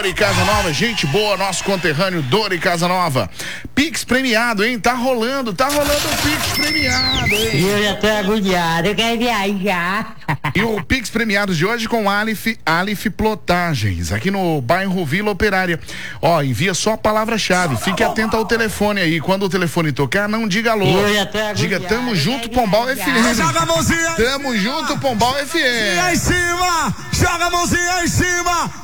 Dori Casa Nova, gente boa, nosso conterrâneo Dori Casa Nova. Pix premiado, hein? Tá rolando o Pix premiado, hein? Eu já tô agoniado, eu quero viajar. E o Pix premiado de hoje com Alif Plotagens, aqui no bairro Vila Operária. Ó, envia só a palavra-chave, fique atento ao telefone aí. Quando o telefone tocar, não diga alô. Diga tamo junto, Pombal FM. Joga a mãozinha. Tamo junto, Pombal FM. Em cima, joga a mãozinha em cima.